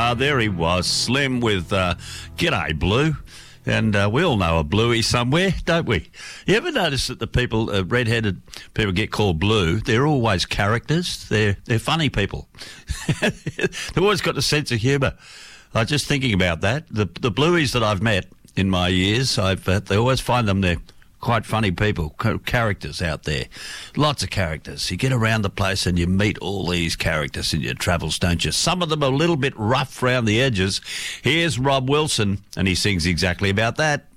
There he was, Slim with G'day Blue. And we all know a Bluey somewhere, don't we? You ever notice that the people, red-headed people get called Blue, they're always characters. They're funny people. They've always got a sense of humour. I was just thinking about that. The Blueies that I've met in my years, they always find them they're quite funny people, characters out there. Lots of characters. You get around the place and you meet all these characters in your travels, don't you? Some of them are a little bit rough around the edges. Here's Rob Wilson, and he sings exactly about that.